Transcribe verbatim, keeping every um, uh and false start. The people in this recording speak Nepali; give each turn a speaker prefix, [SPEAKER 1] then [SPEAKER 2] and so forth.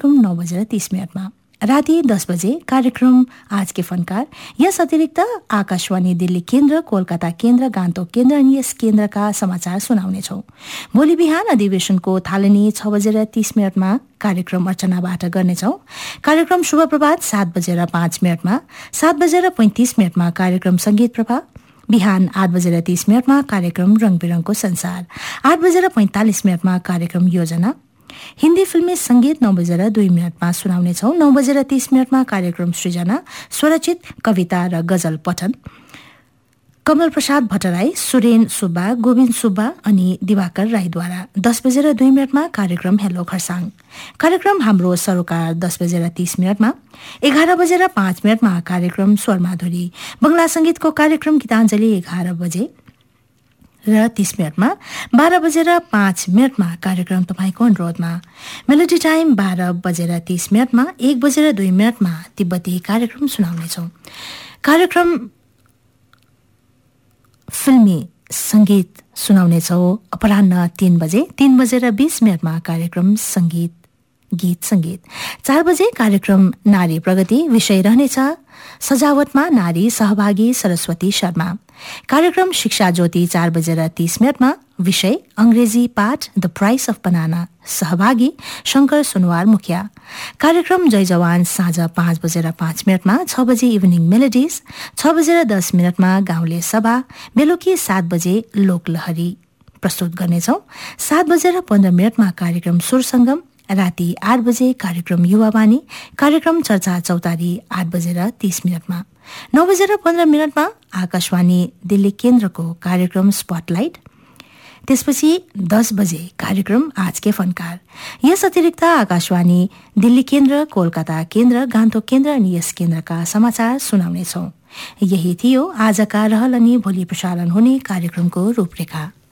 [SPEAKER 1] कार्यक्रम नौ बजेर तीस मिनटमा। राति दस बजे कार्यक्रम आज के फनकार। यस अतिरिक्त आकाशवाणी दिल्ली केन्द्र, कोलकाता केन्द्र, गान्तोक केन्द्र अनि यस केन्द्रका समाचार सुनाउनेछौँ। भोलि बिहान अधिवेशनको थालनी छ बजेर तीस मिनटमा कार्यक्रम अर्चनाबाट गर्नेछौँ। कार्यक्रम शुभ प्रभात सात बजेर पाँच मिनटमा। सात बजेर पैँतिस मिनटमा कार्यक्रम संगीत प्रभा। बिहान आठ बजेर तीस मिनटमा कार्यक्रम रंग बिरंगको संसार। आठ बजेर पैंतालीस मिनटमा कार्यक्रम योजना। हिन्दी फिल्मी संगीत नौ बजेर दुई मिनटमा सुनाउनेछौँ। नौ बजेर तीस मिनटमा कार्यक्रम सृजना, स्वरचित कविता र गजल पठन कमल प्रसाद भट्टराई, सुरेन सुब्बा, गोविन्द सुब्बा अनि दिवाकर राईद्वारा। दस बजेर दुई मिनटमा कार्यक्रम हेलो खरसाङ। कार्यक्रम हाम्रो सरोकार दस बजेर तीस मिनटमा। एघार बजेर पाँच मिनटमा कार्यक्रम स्वरमाधुरी। बंगला संगीतको कार्यक्रम गीताञ्जली एघार बजे र तीस मिनटमा। बाह्र बजेर पाँच मिनटमा कार्यक्रम तपाईँको अनुरोधमा। मेलोडी टाइम बाह्र बजेर तीस मिनटमा। एक बजेर दुई मिनटमा तिब्बती कार्यक्रम सुनाउनेछौँ। कार्यक्रम फिल्मी संगीत सुनाउनेछौँ अपराह्न तीन बजे। तीन बजेर बीस मिनटमा कार्यक्रम संगीत गीत संगीत। चार बजे कार्यक्रम नारी प्रगति। विषय रहनेछ सजावटमा नारी, सहभागी सरस्वती शर्मा। कार्यक्रम शिक्षा ज्योति चार बजेर तीस मिनटमा। विषय अंग्रेजी पाठ द प्राइस अफ बनाना। सहभागी शंकर सुनवार मुखिया। कार्यक्रम जय जवान साँझ पाँच बजेर पाँच मिनटमा। छ बजे इभिनिङ मेलोडिज। छ बजेर दस मिनटमा गाउँले सभा। बेलुकी सात बजे लोकलहरी प्रस्तुत गर्नेछौँ। सात बजेर पन्ध्र मिनटमा कार्यक्रम सुर संगम। राति आठ बजे कार्यक्रम युवावाणी। कार्यक्रम चर्चा चौतारी आठ बजेर तीस मिनटमा। नौ बजेर पन्ध्र मिनटमा आकाशवाणी दिल्ली केन्द्रको कार्यक्रम स्पटलाइट। त्यसपछि दस बजे कार्यक्रम आज के फनकार। यस अतिरिक्त आकाशवाणी दिल्ली केन्द्र, कोलकाता केन्द्र, गान्तोक केन्द्र अनि यस केन्द्रका समाचार सुनाउनेछौँ। यही थियो आजका रहल अनि भोलि प्रसारण हुने कार्यक्रमको रूपरेखा।